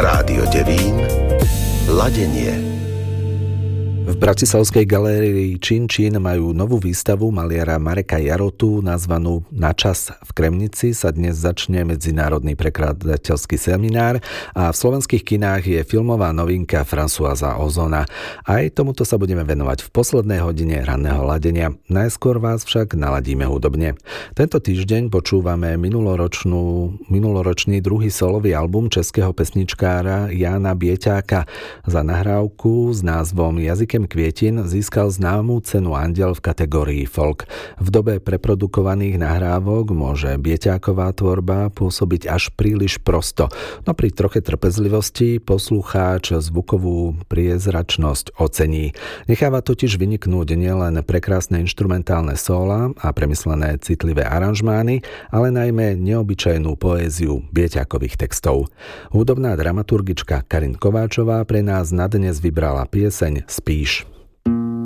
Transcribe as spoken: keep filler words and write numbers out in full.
Rádio Devín, ladenie. V Bratislavskej galérii Čin Čin majú novú výstavu maliara Mareka Jarotu nazvanú Na čas. V Kremnici sa dnes začne medzinárodný prekladateľský seminár a v slovenských kinách je filmová novinka Françoisa Ozona. Aj tomuto sa budeme venovať v poslednej hodine ranného ladenia. Najskôr vás však naladíme hudobne. Tento týždeň počúvame minuloročnú, minuloročný druhý solový album českého pesničkára Jána Bieťáka. Za nahrávku s názvom Jazykem kvietin získal známu cenu Anděl v kategórii folk. V dobe preprodukovaných nahrávok môže Bieťáková tvorba pôsobiť až príliš prosto, no pri troche trpezlivosti poslucháč zvukovú priezračnosť ocení. Necháva totiž vyniknúť nielen prekrásne inštrumentálne sóla a premyslené citlivé aranžmány, ale najmä neobyčajnú poéziu Bieťákových textov. Hudobná dramaturgička Karin Kováčová pre nás na dnes vybrala pieseň Spíš.